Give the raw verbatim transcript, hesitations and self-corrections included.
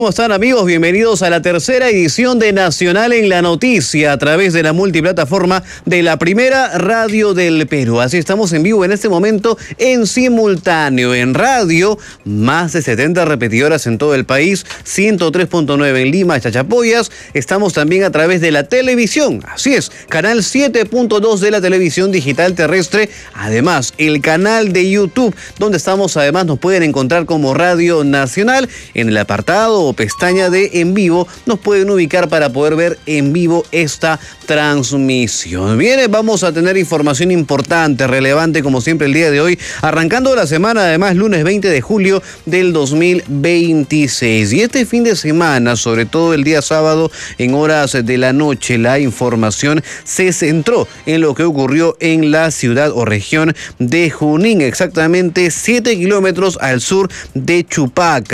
¿Cómo están, amigos? Bienvenidos a la tercera edición de Nacional en la Noticia a través de la multiplataforma de la Primera Radio del Perú. Así estamos en vivo en este momento en simultáneo en radio, más de setenta repetidoras en todo el país, ciento tres punto nueve en Lima, Chachapoyas. Estamos también a través de la televisión, así es, canal siete punto dos de la televisión digital terrestre. Además, el canal de YouTube, donde estamos, además nos pueden encontrar como Radio Nacional. En el apartado o pestaña de en vivo nos pueden ubicar para poder ver en vivo esta transmisión. Bien, vamos a tener información importante, relevante como siempre el día de hoy, arrancando la semana, además lunes veinte de julio del dos mil veintiséis. Y este fin de semana, sobre todo el día sábado en horas de la noche, la información se centró en lo que ocurrió en la ciudad o región de Junín, exactamente siete kilómetros al sur de Chupaca.